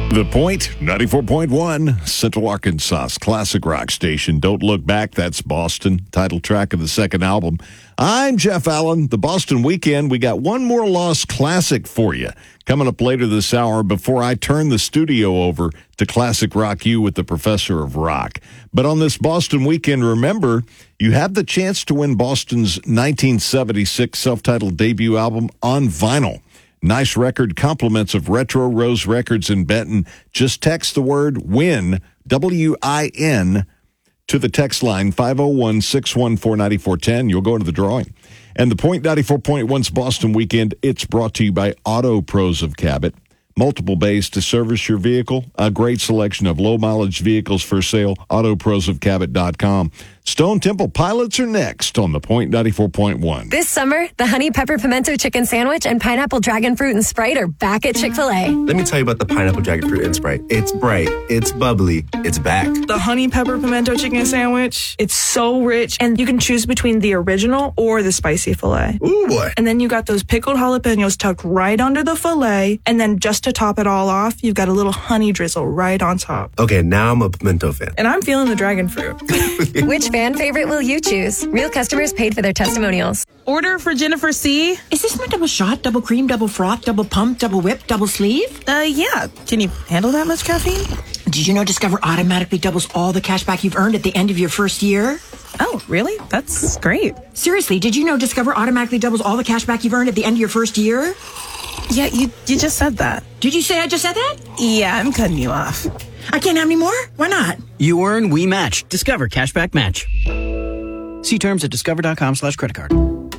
The Point, 94.1, Central Arkansas's classic rock station. Don't Look Back, that's Boston, title track of the second album. I'm Jeff Allen. The Boston Weekend, we got one more lost classic for you coming up later this hour before I turn the studio over to Classic Rock U with the Professor of Rock. But on this Boston Weekend, remember, you have the chance to win Boston's 1976 self-titled debut album on vinyl. Nice record, compliments of Retro Rose Records in Benton. Just text the word WIN, W-I-N, to the text line 501-614-9410. You'll go into the drawing. And the Point 94.1's Boston Weekend, it's brought to you by Auto Pros of Cabot. Multiple bays to service your vehicle. A great selection of low-mileage vehicles for sale. AutoProsofCabot.com. Stone Temple Pilots are next on the Point 94.1. This summer, the Honey Pepper Pimento Chicken Sandwich and Pineapple Dragon Fruit and Sprite are back at Chick-fil-A. Let me tell you about the Pineapple Dragon Fruit and Sprite. It's bright, it's bubbly, it's back. The Honey Pepper Pimento Chicken Sandwich, it's so rich, and you can choose between the original or the spicy filet. Ooh, boy. And then you got those pickled jalapenos tucked right under the filet, and then just to top it all off, you've got a little honey drizzle right on top. Okay, now I'm a pimento fan. And I'm feeling the dragon fruit. Which fan favorite will you choose? Real customers paid for their testimonials. Order for Jennifer C. Is this my double shot, double cream, double froth, double pump, double whip, double sleeve? Yeah. Can you handle that much caffeine? Did you know Discover automatically doubles all the cash back you've earned at the end of your first year? Oh, really? That's great. Seriously, did you know Discover automatically doubles all the cash back you've earned at the end of your first year? Yeah, you just said that. Did you say I just said that? Yeah, I'm cutting you off. I can't have any more? Why not? You earn, we match. Discover Cashback Match. See terms at discover.com/creditcard.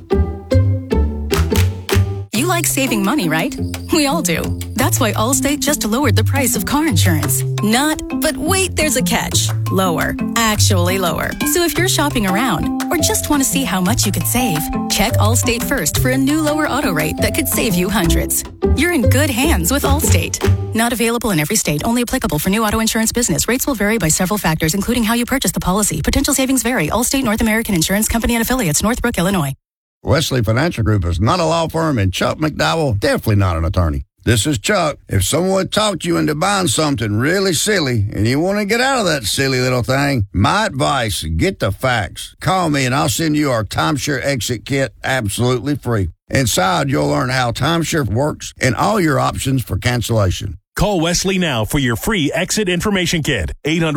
You like saving money, right? We all do. That's why Allstate just lowered the price of car insurance. Not, but wait, there's a catch. Lower. Actually lower. So if you're shopping around or just want to see how much you could save, check Allstate first for a new lower auto rate that could save you hundreds. You're in good hands with Allstate. Not available in every state. Only applicable for new auto insurance business. Rates will vary by several factors, including how you purchase the policy. Potential savings vary. Allstate North American Insurance Company and Affiliates, Northbrook, Illinois. Wesley Financial Group is not a law firm, and Chuck McDowell definitely not an attorney. This is Chuck. If someone talked you into buying something really silly and you want to get out of that silly little thing, my advice, get the facts. Call me and I'll send you our timeshare exit kit absolutely free. Inside, you'll learn how timeshare works and all your options for cancellation. Call Wesley now for your free exit information kit.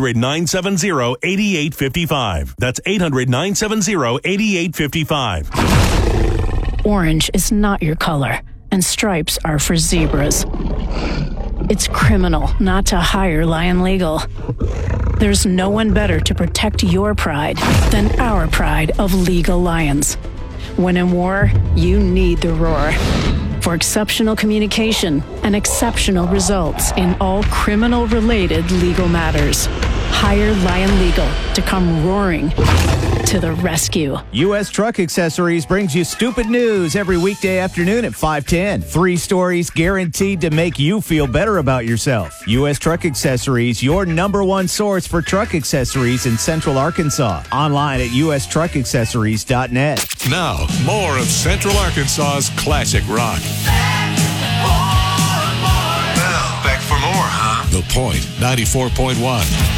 800-970-8855. That's 800-970-8855. Orange is not your color, and stripes are for zebras. It's criminal not to hire Lion Legal. There's no one better to protect your pride than our pride of legal lions. When in war, you need the roar. For exceptional communication and exceptional results in all criminal-related legal matters. Hire Lion Legal to come roaring to the rescue. U.S. Truck Accessories brings you stupid news every weekday afternoon at 5:10. 3 stories guaranteed to make you feel better about yourself. U.S. Truck Accessories, your #1 source for truck accessories in Central Arkansas. Online at ustruckaccessories.net. Now, more of Central Arkansas's classic rock. Now, back for more, huh? The Point 94.1.